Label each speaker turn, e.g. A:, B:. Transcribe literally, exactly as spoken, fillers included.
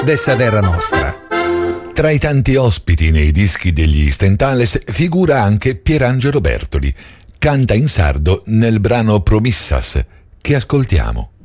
A: dessa terra nostra.
B: Tra i tanti ospiti nei dischi degli Stentales figura anche Pierangelo Bertoli. Canta in sardo nel brano Promissas, che ascoltiamo.